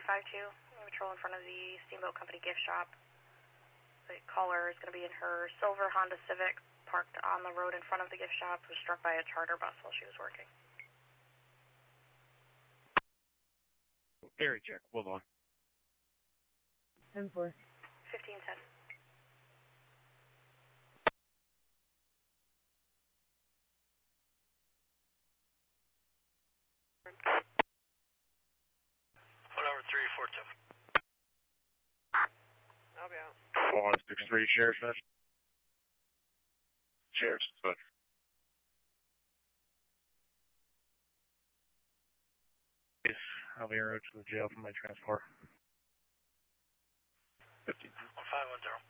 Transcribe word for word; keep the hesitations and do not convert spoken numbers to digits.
five two, patrol in front of the Steamboat Company gift shop. The caller is going to be in her silver Honda Civic, parked on the road in front of the gift shop, was struck by a charter bus while she was working. Area check, hold on. ten four. fifteen ten. Whatever, three four two. I'll be out. one six three, Sheriff's Dispatch. Sheriff's Dispatch. Yes, I'll be en route to the jail for my transport. fifteen. one five one zero.